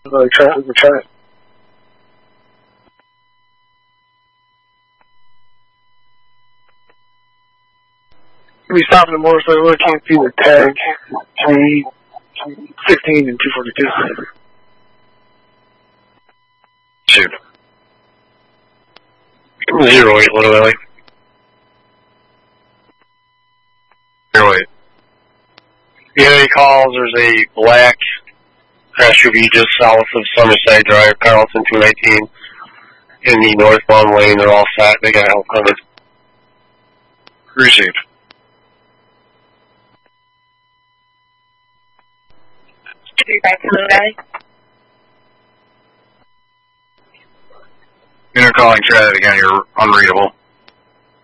We'll try it. We stop in the morning, so I really can't see the tag. 316 and 242. Shoot. 08, Little Valley. 08. You have any calls? There's a black SUV just south of Summerside Drive, Carlton 219, in the northbound lane. They're all set. They got help coming. Received. Back to Little Valley. You're calling, try that again. You're unreadable.